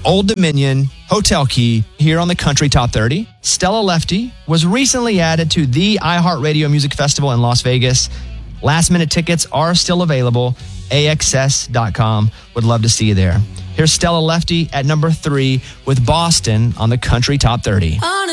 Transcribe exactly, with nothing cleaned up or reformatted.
Old Dominion, Hotel Key, here on the Country Top thirty. Stella Lefty was recently added to the iHeartRadio Music Festival in Las Vegas. Last minute tickets are still available. A X S dot com. Would love to see you there. Here's Stella Lefty at number three with Boston on the Country Top thirty.